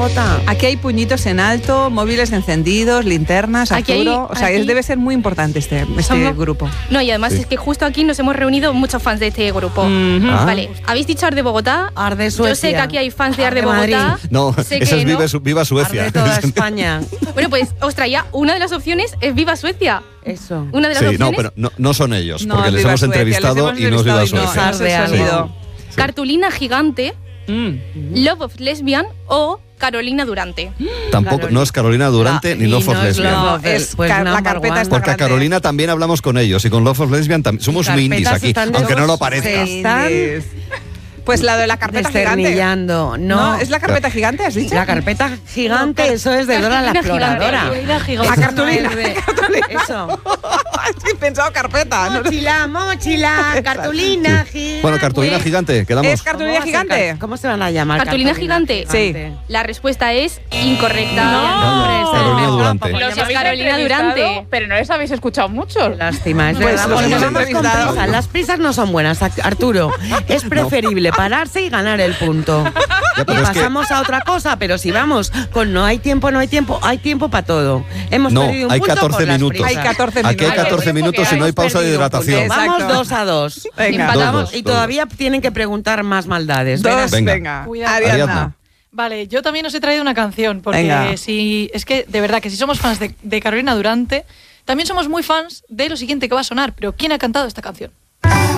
Bogotá. Aquí hay puñitos en alto, móviles encendidos, linternas, Arturo. O sea, debe ser muy importante este grupo. No, y además es que justo aquí nos hemos reunido muchos fans de este grupo. Vale, habéis dicho Art de Bogotá. Art de Suecia. Yo sé que aquí hay fans de Art de Bogotá. Madrid. No, esa es Viva Suecia. Art de toda España. Bueno, pues os traía una de las opciones es Viva Suecia. Eso. Una de las opciones. No, pero no son ellos, porque les hemos entrevistado y no es Viva Suecia. Cartulina Gigante, Love of Lesbian o Carolina Durante. Tampoco, no es Carolina Durante ni Love of Lesbian. La carpeta está porque a Carolina también hablamos con ellos y con Love of Lesbian también. Somos muy indies aquí, aunque no lo parezca. Pues la de la carpeta gigante. No, ¿es la carpeta gigante, has dicho? La carpeta gigante, eso es de Dora la Exploradora. La cartulina. Eso. He pensado carpeta. Mochila, cartulina gigante. Bueno, cartulina gigante, quedamos. ¿Es cartulina gigante? ¿Cómo se van a llamar? ¿Cartulina gigante? Sí. La respuesta es incorrecta. No, Carolina Durante. Carolina Durante. Pero no les habéis escuchado mucho. Lástima, es Pues verdad. los Porque hemos vamos con entrevistado. prisa. Las prisas no son buenas, Arturo. Es preferible pararse y ganar el punto. Ya, Y pero es que- pasamos a otra cosa, pero si vamos con no hay tiempo para todo. Hemos No, perdido un hay punto 14 por las minutos. prisas. Hay 14 Aquí hay minutos. 14 minutos y no hay pausa de hidratación. Vamos Exacto. 2-2. Venga. Empatamos 2-2. y todavía tienen que preguntar más maldades. Dos, Venga. venga. Cuidado. Ariadna. Vale, yo también os he traído una canción, porque Venga. es que de verdad que si somos fans de Carolina Durante, también somos muy fans de lo siguiente que va a sonar, pero ¿quién ha cantado esta canción?